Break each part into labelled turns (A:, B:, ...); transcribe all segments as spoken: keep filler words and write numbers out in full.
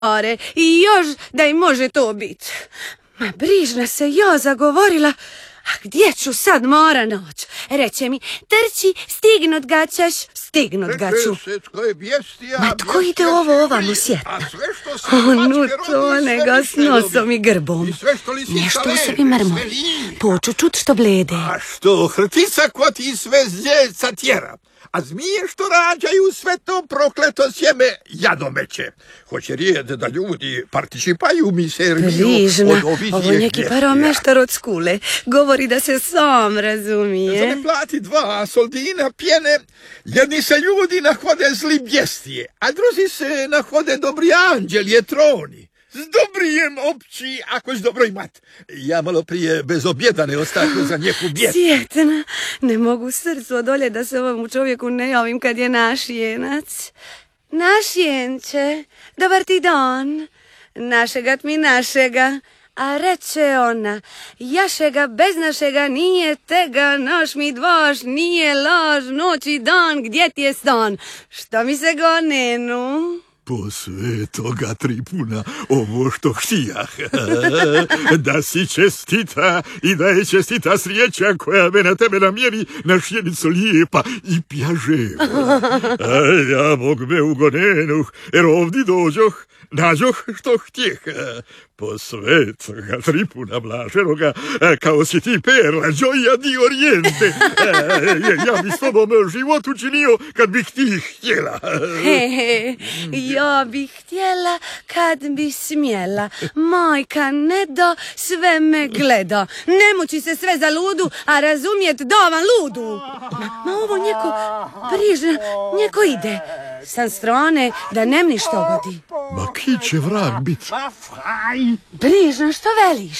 A: Are, i još da im može to biti. Ma brižna se ja zagovorila, a gdje ću sad mora noć? Reče mi, trči, stignut ga ćeš, stignut ga ću. Ma tko ide ovo ovamo sjet? Onu tonega s nosom i grbom. Nešto u sebi mrmori. Poču čut što blede.
B: A što hrtica ko ti sve zdjeca tjera? A zmije što rađaju sve to prokleto sjeme jadomeće. Hoće rijed da ljudi participaju miseriju od ovih
A: ovo neki paromeštar od skule. Govori da se sam razumije.
B: Za ne plati dva soldina pjene, jedni se ljudi nahode zli bjestije, a drugi se nahode dobri anđeli je troni. S dobrijem opći, ako s dobro imat. Ja malo prije bez objeda ne ostanu za njeku bjedu.
A: Sjetna, ne mogu srcu odolje da se ovom čovjeku ne javim kad je naš jenac. Naš jenče, dobar ti dan, našega tmi našega. A reče ona, jašega bez našega nije tega, naš mi dvoš nije laž, noć i dan, gdje ti je stan? Šta mi se gonenu?
B: Po svetoga Tripuna, ovo što htijah, da si čestita i da je čestita srijeća koja me na tebe namjeri na šjenicu lijepa i pjaževa. A ja Bog me ugonenuh, jer ovdje dođoh, nađoh što htjeh. Po svetoga Tripuna blaženoga, kao si ti perla, gioia di Oriente. Ja bi s tobom život učinio kad bih ti htjela.
A: He, he, ja bih htjela kad bi smjela. Majka ne da, sve me gleda. Ne muči se sve za ludu, a razumjet davan ludu. Ma, ma ovo njeko brižna, njeko ide. Sam strane da nem ništa godi.
B: Ma ki će vrag bit?
A: Brižna, što veliš?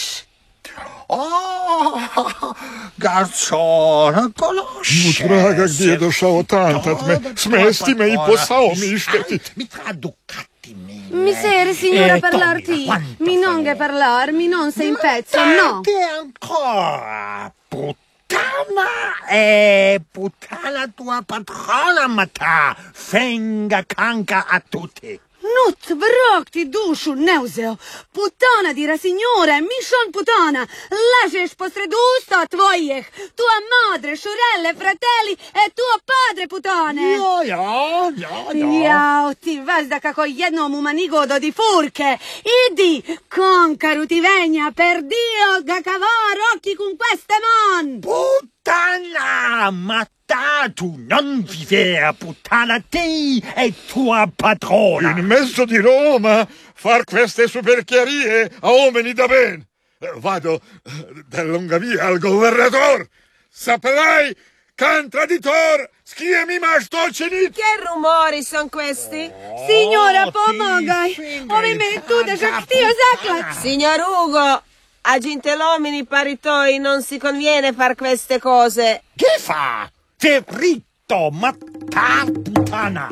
B: Garcona, konoše. Draga, gdje je došao tantat me? Smesti me i posao mi ištetit.
C: Mi traducati me.
A: Misere, signora, parlar ti. Mi non che parlar, mi non sei in pezzo, no.
C: Te ancora, puttana. Eh, puttana tua patrona, mata. Fenga canca a tutti.
A: Nut, vrag ti dušu ne uzeo. Putana dira, signore, mišon putana. Lažeš posred usta tvojih. Tua madre, šurelle, fratelli e tuo padre putane.
C: Ja, ja, ja, ja.
A: Jao, ti vazda kako jednom u manigodo di furche. Idi, concaru ti vegna, per Dio, ga cavar occhi con queste man.
C: Puttana, ma tu non vivere, puttana, te e tua padrona.
B: In mezzo di Roma far queste superchiarie a uomini da ben. Vado da lunga via al governatore. Saprai, can traditor, s chi mi imaš to činit?
D: Che rumori son questi?
C: Oh,
A: Signora, pomagaj. Ovi me tu da žak htio zaklat.
D: Signor Ugo, a gentilomini paritoi non si conviene far queste cose.
C: Che fa? Te ritto, ma ta puttana.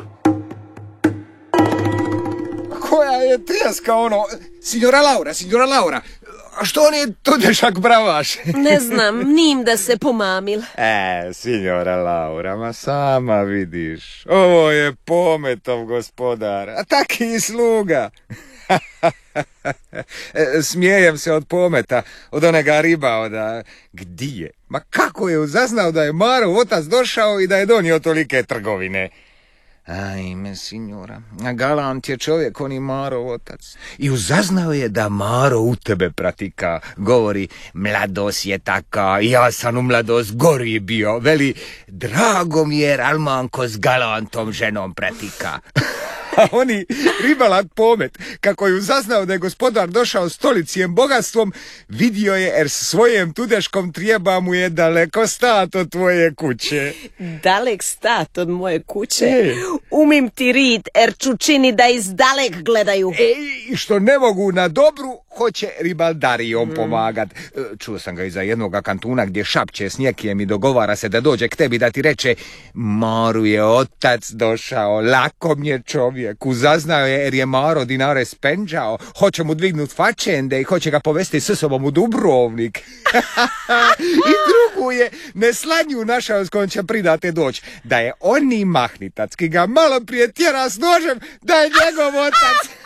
E: Koja je tjeska ono? Signora Laura, signora Laura, što oni tu dešak bravaš?
D: Ne znam, nim da se pomamil.
E: E, signora Laura, ma sama vidiš, ovo je Pometov gospodar, a taki i sluga. Smijejem se od Pometa, od onega riba, od... Gdje je? Ma kako je uzaznao da je Marov otac došao i da je donio tolike trgovine? Ajme, signora, galant je čovjek, on i Marov otac. I uzaznao je da Maro u tebe pratika. Govori, mladost je taka, ja sam u mladost gori bio. Veli, drago mi je, Almanko s galantom ženom pratika. A oni, ribalat Pomet, kako je uzaznao da je gospodar došao stolicijem bogatstvom, vidio je, jer svojem tudeškom trijeba mu je daleko stat od tvoje kuće.
D: Dalek stat od moje kuće? E. Umim ti rit, jer ću čini da iz dalek gledaju.
E: E, i što ne mogu na dobru, hoće ribaldarijom mm. pomagat. Čuo sam ga iza jednoga kantuna gdje šapće s njekijem i dogovara se da dođe k tebi da ti reče, Maru je otac došao, lakom je čovjek, uzaznao je jer je Maro dinare spenđao, hoće mu dvignut fačende i hoće ga povesti s sobom u Dubrovnik. I drugu je nesladnju našao s kojom će pridate doć, da je oni mahnitac ki ga malo prije tjera s nožem, da je njegov otac.